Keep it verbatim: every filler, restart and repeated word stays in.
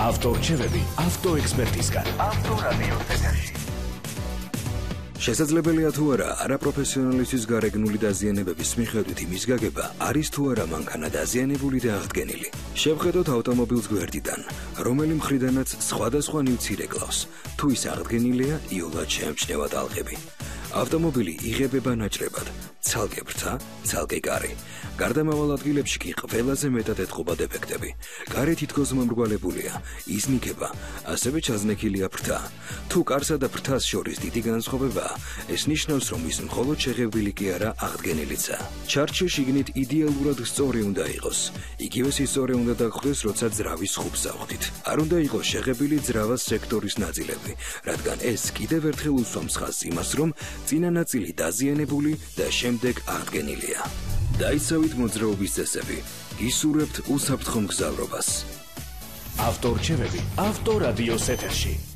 ავტორჩევები ავტოექსპერტისგან. ავტორადიო ეთერში. შესაძლებელია თუ არა არაპროფესიონალისთვის გარეგნული დაზიანებების მიხედვით იმის გაგება არის თუ არა მანქანა დაზიანებული და აღდგენილი. შევხედოთ ავტომობილს გვერდიდან, რომელი მხრიდანაც სხვადასხვა ნივთი კლავს, თუ ის აღდგენილია, იოლად შეამჩნევა ტალღები. ავტომობილი იღებება ნაჭრებად, ცალკე ბრთა, ცალკე კარი. გარდამავალ ადგილებში კი ყველაზე მეტად ეთყობა დეფექტები. კარი თითქოს მომრგვალებულია, იზნიქება, ასევე ჩაზნექილია ბრთა. თუ კარსა და ბრთას შორის დიდი განსხვავებაა, ეს ნიშნავს, რომ ის მხოლოდ შეღებილი კი არა, აღდგენილიცაა. ჩარჩო შიგნით იდეალურად სწორი უნდა იყოს. იგივე სწორი უნდა დაგხვდეს, როცა ძრავის ხუბს ავხდით. არ უნდა იყოს შეღებილი ძრავას სექტორის ნაწილები, რადგან ეს კიდევ ერთხელ უსვამს ხაზს იმას, რომ წინა ნაწილი დაზიანებული და შემდეგ აღდგენილია. დაიცავით მოძრაობის წესები. გისურვებთ უსაფრთხო მგზავრობას. ავტორჩევები ავტორადიოს ეთერში.